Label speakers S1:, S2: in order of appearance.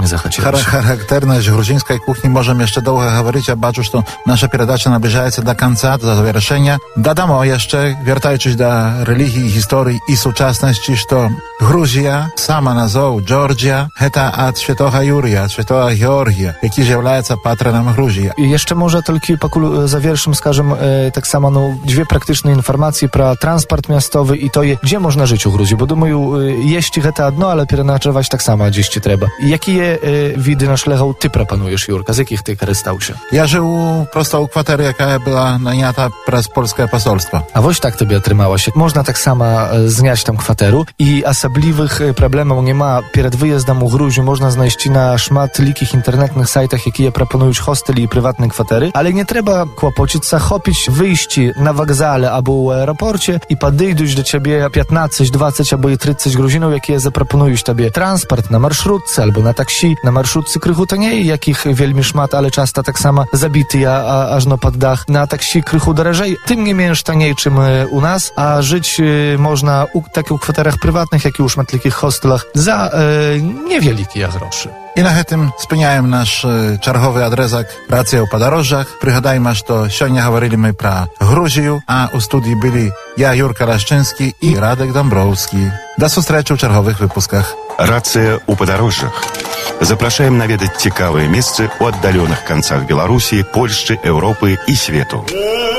S1: захотелось.
S2: Характерность грузинской кухни можем jeszcze долго говорить, а бачу, что наша передача наближается до конца, до завершения. Додамо jeszcze, вертаючись до религии, истории и сучасности, что Грузия, сама назов Georgia, это от святого Юрия, от святого Георгия, який является патроном Грузии.
S1: I jeszcze może tylko покуль завершим, скажем, так само, dwie praktyczne informacje про transport miastowy i to, gdzie można żyć u Gruzji, bo думаю, jeść гэта одно, ale переночевать так само gdzieś ci trzeba. Jakie widy naszego ty proponujesz, Jurka? Z jakich ty korzystał się?
S2: Ja żył prosto u kwatery, jaka była najęta przez polskie posolstwo.
S1: A woś tak tobie otrzymała się. Można tak samo zniać tam kwateru i osobliwych problemów nie ma. Przed wyjazdem u Gruzji można znaleźć na szmat likich internetnych sajtach, jakie proponują hosteli i prywatne kwatery, ale nie trzeba kłopocić, zachopić wyjście na wokzale albo u aeroporcie i podejść do ciebie 15, 20 albo 30 Gruzinów, jakie zaproponują tobie transport na marszrutce albo na taksi. Na marszrutce krychu taniej, jakich wielmi szmat, ale często tak samo zabity, aż no pod dach. Na taksi krychu drożej, tym nie mniej taniej, czym u nas, a żyć można u takich kwaterach prywatnych, jak i u szmatlikich hostelach za niewielkie groszy.
S2: I na tym spełniałem nasz czarchowy adresak Racja o podróżach. Przygadajmy, że сегодня говорили мы про Грузию, a u studii byli ja, Jurka Leszczyński i Radek Dąbrowski. Do встречи w czarchowych wypuskach.
S3: Рация у подорожжах. Запрашаем наведать цікавыя месцы ў аддаленых канцах Беларусі, Польшчы, Еўропы і свету.